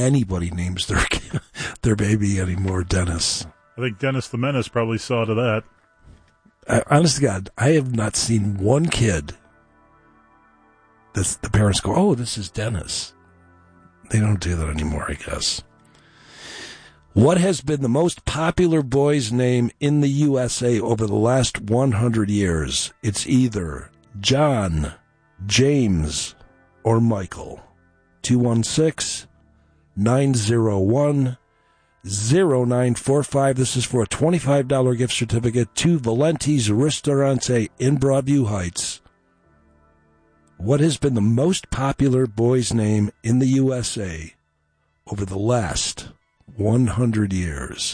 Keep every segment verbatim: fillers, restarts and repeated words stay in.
anybody names their their baby anymore Dennis. I think Dennis the Menace probably saw to that. I, honest to God, I have not seen one kid that the parents go, oh, this is Dennis. They don't do that anymore, I guess. What has been the most popular boy's name in the U S A over the last one hundred years? It's either John, James, or Michael. two one six, nine zero one, zero nine four five. This is for a twenty-five dollars gift certificate to Valenti's Ristorante in Broadview Heights. What has been the most popular boy's name in the U S A over the last one hundred years?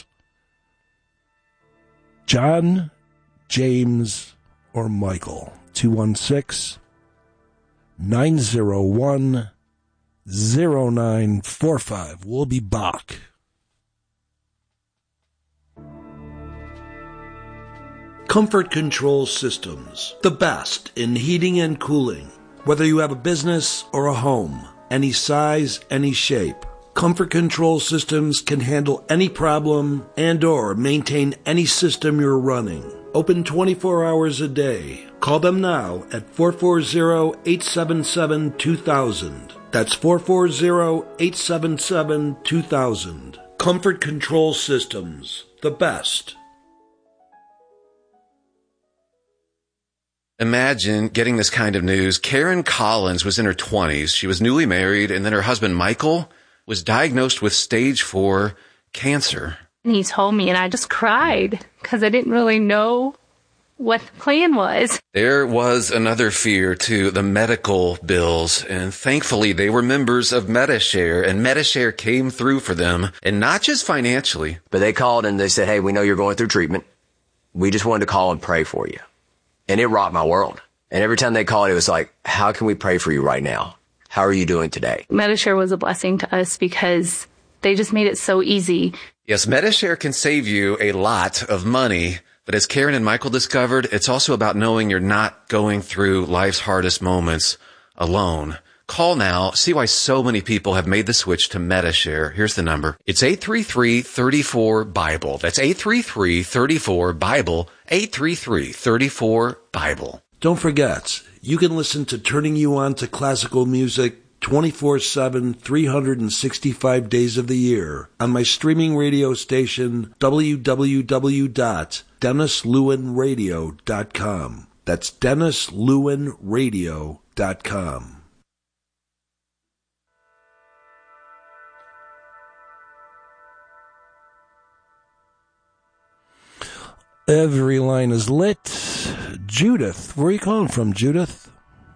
John, James, or Michael? two one six, nine zero one, zero nine four five. We'll be back. Comfort Control Systems, the best in heating and cooling. Whether you have a business or a home, any size, any shape, Comfort Control Systems can handle any problem and or maintain any system you're running. Open twenty-four hours a day. Call them now at four four zero, eight seven seven, two thousand. That's four four zero, eight seven seven, two thousand. Comfort Control Systems, the best. Imagine getting this kind of news. Karen Collins was in her twenties. She was newly married, and then her husband, Michael, was diagnosed with stage four cancer. And he told me, and I just cried because I didn't really know what the plan was. There was another fear, too, the medical bills. And thankfully, they were members of Medi-Share, and Medi-Share came through for them, and not just financially. But they called and they said, hey, we know you're going through treatment. We just wanted to call and pray for you. And it rocked my world. And every time they called, it was like, how can we pray for you right now? How are you doing today? Medi-Share was a blessing to us because they just made it so easy. Yes, Medi-Share can save you a lot of money. But as Karen and Michael discovered, it's also about knowing you're not going through life's hardest moments alone. Call now. See why so many people have made the switch to Medi-Share. Here's the number. It's eight three three, three four, BIBLE. That's eight three three, three four, BIBLE. eight three three, three four, BIBLE. Don't forget, you can listen to Turning You On to Classical Music twenty-four seven, three hundred sixty-five days of the year on my streaming radio station, w w w dot dennis lewin radio dot com. That's dennis lewin radio dot com. Every line is lit. Judith, where are you calling from, Judith?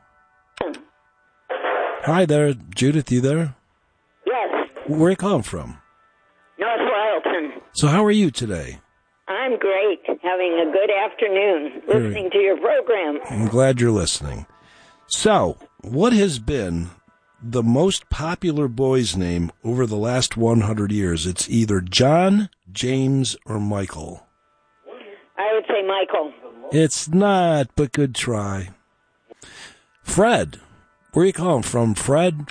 Hi there, Judith, you there? Yes. Where are you calling from? North Royalton. So how are you today? I'm great, having a good afternoon, listening to your program. I'm glad you're listening. So, what has been the most popular boy's name over the last one hundred years? It's either John, James, or Michael. I would say Michael. It's not, but good try. Fred, where are you calling from, Fred?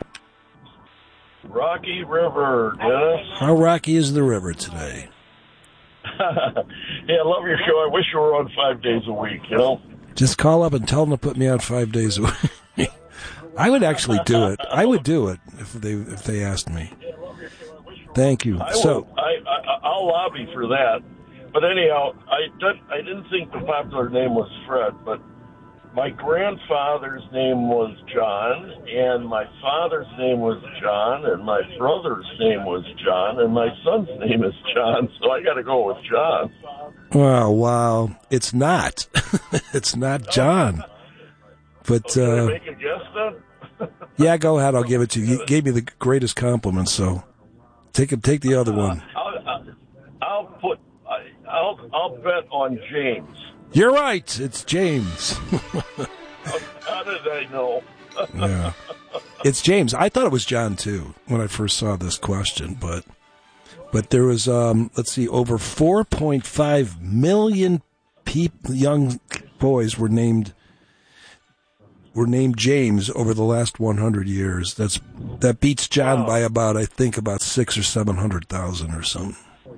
Rocky River, Dennis. How rocky is the river today? Hey, I love your show. I wish you were on five days a week, you know? Just call up and tell them to put me on five days a week. I would actually do it. I would do it if they if they asked me. Thank you. I so will, I, I, I'll lobby for that. But anyhow, I didn't, I didn't think the popular name was Fred, but my grandfather's name was John, and my father's name was John, and my brother's name was John, and my son's name is John, so I got to go with John. Wow, wow. It's not. It's not John. But, oh, can uh, I make a guess then? yeah, go ahead. I'll give it to you. You gave me the greatest compliment, so take it, take the other one. Uh, I'll, I'll put, I'll, I'll bet on James. You're right. It's James. How did I know? Yeah. It's James. I thought it was John, too, when I first saw this question, but but there was, um, let's see, over four point five million peop- young boys were named were named James over the last one hundred years. That's that beats John wow. by about, I think, about six or seven hundred thousand or something.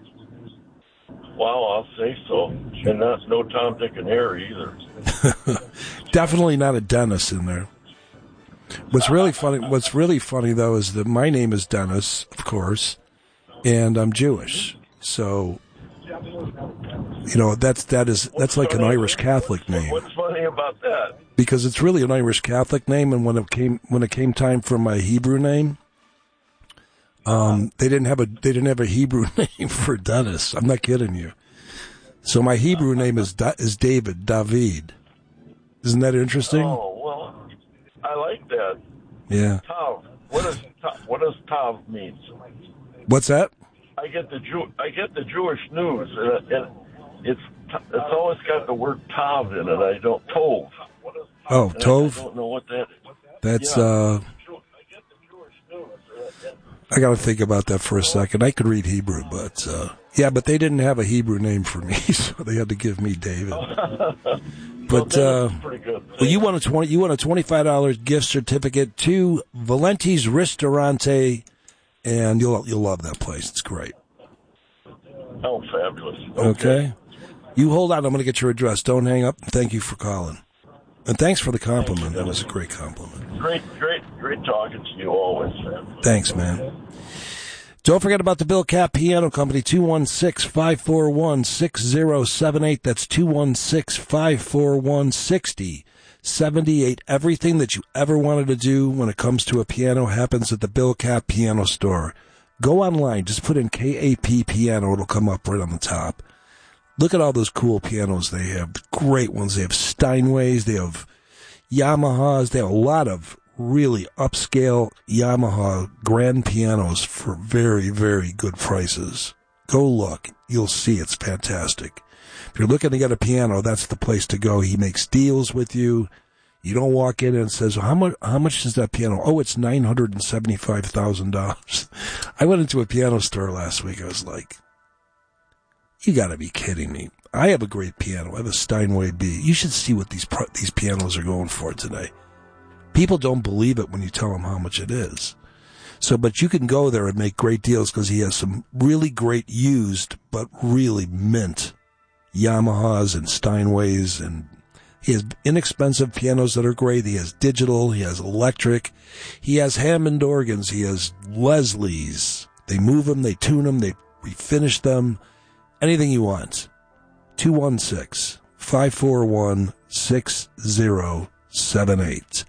Wow, I'll say so. And that's no Tom, Dick, and Harry either. Definitely not a Dennis in there. What's really funny, what's really funny though, is that my name is Dennis, of course, and I'm Jewish. So, you know, that's that is that's like an Irish Catholic name. What's funny about that? Because it's really an Irish Catholic name, and when it came when it came time for my Hebrew name, um, they didn't have a they didn't have a Hebrew name for Dennis. I'm not kidding you. So my Hebrew name is is David, David. Isn't that interesting? Oh well, I like that. Yeah. Tav. What does what does Tav mean? What's that? I get the Jew I get the Jewish news, and, and it's it's always got the word Tav in it. I don't Tov. Oh, and Tov. I don't know what that is. That's yeah. uh. I got to think about that for a second. I could read Hebrew, but uh, yeah, but they didn't have a Hebrew name for me, so they had to give me David. But uh, well, you want a twenty, you want a twenty-five dollars gift certificate to Valenti's Ristorante, and you'll you'll love that place. It's great. Oh, fabulous! Okay, okay. You hold on. I'm going to get your address. Don't hang up. Thank you for calling, and thanks for the compliment. That was a great compliment. Great, great, great talking to you always, man. Thanks, man. Don't forget about the Bill Capp Piano Company, two one six, five four one, six zero seven eight. That's two one six, five four one, six zero seven eight. Everything that you ever wanted to do when it comes to a piano happens at the Bill Capp Piano Store. Go online. Just put in K A P Piano. It'll come up right on the top. Look at all those cool pianos they have. Great ones. They have Steinways. They have Yamahas. They have a lot of really upscale Yamaha grand pianos for very, very good prices. Go look. You'll see it's fantastic. If you're looking to get a piano, that's the place to go. He makes deals with you. You don't walk in and says, how much, how much is that piano? Oh, it's nine hundred seventy-five thousand dollars. I went into a piano store last week. I was like, you got to be kidding me. I have a great piano. I have a Steinway B. You should see what these these pianos are going for today. People don't believe it when you tell them how much it is. So, but you can go there and make great deals because he has some really great used, but really mint Yamahas and Steinways, and he has inexpensive pianos that are great. He has digital. He has electric. He has Hammond organs. He has Leslie's. They move them. They tune them. They refinish them. Anything you want. two one six, five four one, six zero seven eight.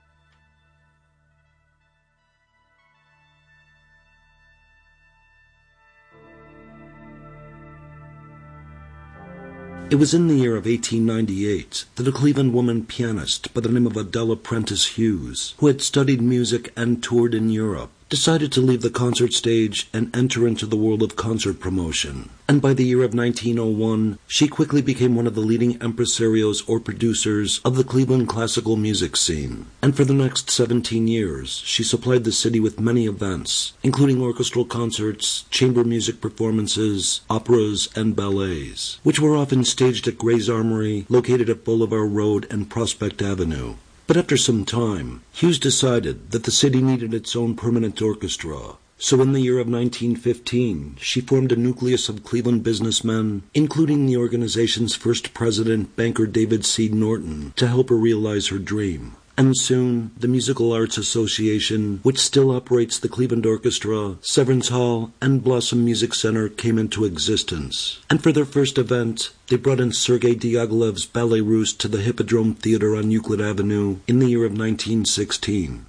It was in the year of eighteen ninety-eight that a Cleveland woman pianist by the name of Adela Prentice Hughes, who had studied music and toured in Europe, decided to leave the concert stage and enter into the world of concert promotion. And by the year of nineteen oh one, she quickly became one of the leading impresarios or producers of the Cleveland classical music scene. And for the next seventeen years, she supplied the city with many events, including orchestral concerts, chamber music performances, operas, and ballets, which were often staged at Gray's Armory, located at Boulevard Road and Prospect Avenue. But after some time, Hughes decided that the city needed its own permanent orchestra. So in the year of nineteen fifteen, she formed a nucleus of Cleveland businessmen, including the organization's first president, banker David C. Norton, to help her realize her dream. And soon, the Musical Arts Association, which still operates the Cleveland Orchestra, Severance Hall, and Blossom Music Center, came into existence. And for their first event, they brought in Sergei Diaghilev's Ballet Russe to the Hippodrome Theater on Euclid Avenue in the year of nineteen sixteen.